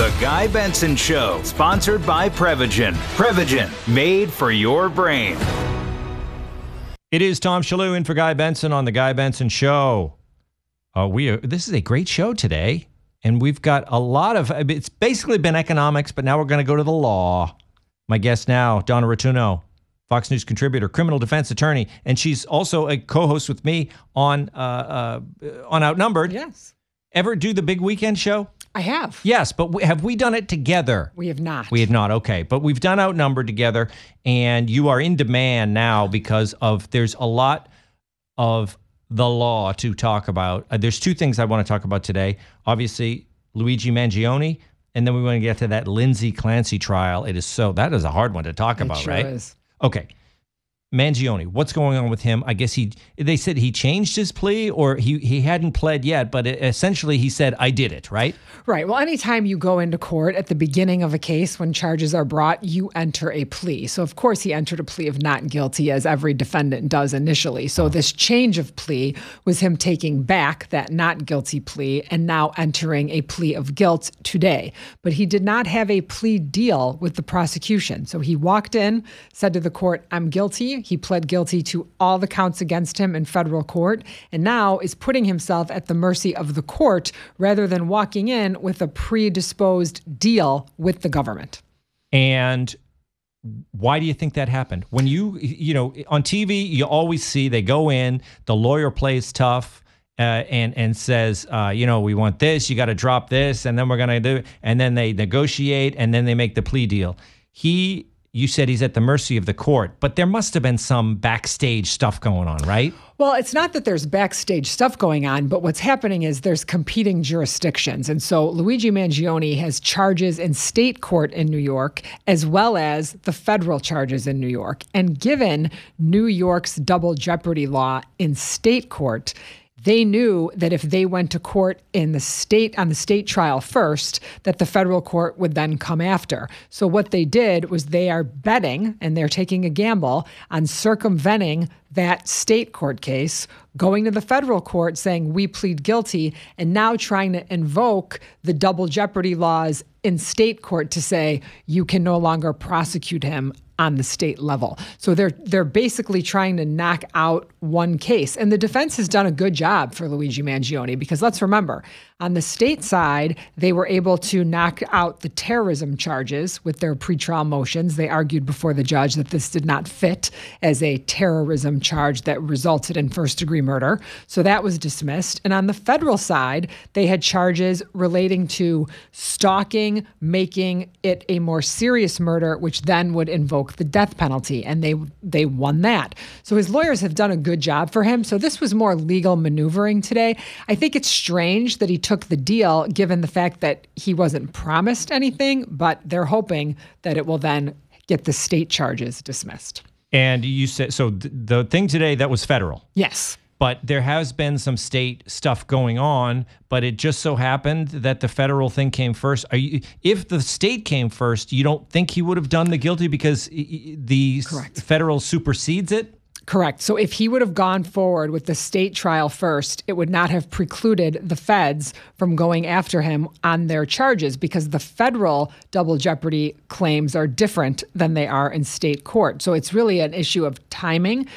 The Guy Benson Show, sponsored by Prevagen. Prevagen, made for your brain. It is Tom Shalhoub in for Guy Benson on The Guy Benson Show. This is a great show today, and we've got a lot of, it's basically been economics, but now we're going to go to the law. My guest now, Donna Rotunno, Fox News contributor, criminal defense attorney, and she's also a co-host with me on Outnumbered. Yes. Ever do the big weekend show? I have. Yes, but have we done it together? We have not. We have not, okay. But we've done Outnumbered together, and you are in demand now because there's a lot of the law to talk about. There's two things I want to talk about today. Obviously, Luigi Mangione, and then we want to get to that Lindsay Clancy trial. That is a hard one to talk about, sure right? Is. Okay. Mangione, what's going on with him? I guess they said he changed his plea, or he hadn't pled yet, but essentially he said, I did it, right? Right. Well, anytime you go into court at the beginning of a case when charges are brought, you enter a plea. So, of course, he entered a plea of not guilty, as every defendant does initially. So this change of plea was him taking back that not guilty plea and now entering a plea of guilt today. But he did not have a plea deal with the prosecution. So he walked in, said to the court, I'm guilty. He pled guilty to all the counts against him in federal court, and now is putting himself at the mercy of the court rather than walking in with a predisposed deal with the government. And why do you think that happened? When you on TV, you always see they go in, the lawyer plays tough and says, we want this, you got to drop this, and then we're going to do it. And then they negotiate, and then they make the plea deal. You said he's at the mercy of the court, but there must have been some backstage stuff going on, right? Well, it's not that there's backstage stuff going on, but what's happening is there's competing jurisdictions. And so Luigi Mangione has charges in state court in New York, as well as the federal charges in New York. And given New York's double jeopardy law in state court, they knew that if they went to court on the state trial first, that the federal court would then come after. So what they did was they are betting, and they're taking a gamble on circumventing that state court case, going to the federal court saying we plead guilty, and now trying to invoke the double jeopardy laws in state court to say you can no longer prosecute him on the state level. So they're basically trying to knock out one case. And the defense has done a good job for Luigi Mangione, because let's remember, on the state side, they were able to knock out the terrorism charges with their pretrial motions. They argued before the judge that this did not fit as a terrorism charge that resulted in first-degree murder. So that was dismissed. And on the federal side, they had charges relating to stalking, making it a more serious murder, which then would invoke the death penalty. And they won that. So his lawyers have done a good job for him. So this was more legal maneuvering today. I think it's strange that he took the deal, given the fact that he wasn't promised anything, but they're hoping that it will then get the state charges dismissed. And you said, so the thing today, that was federal. Yes. But there has been some state stuff going on, but it just so happened that the federal thing came first. If the state came first, you don't think he would have done the guilty because the federal supersedes it? Correct. So if he would have gone forward with the state trial first, it would not have precluded the feds from going after him on their charges, because the federal double jeopardy claims are different than they are in state court. So it's really an issue of timing.